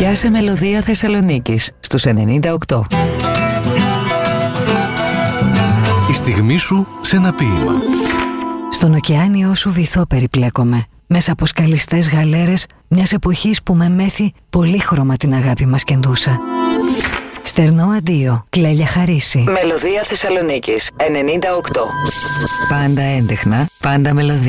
Πιάσε μελωδία Θεσσαλονίκης στους 98. Η στιγμή σου σε ένα ποίημα. Στον ωκεάνιο σου βυθό περιπλέκομαι, μέσα από σκαλιστές γαλέρες μιας εποχής που με μέθη πολύχρωμα την αγάπη μας κεντούσα. Στερνό αντίο, Κλέλια Χαρίση. Μελωδία Θεσσαλονίκης 98. Πάντα έντεχνα, πάντα μελωδία.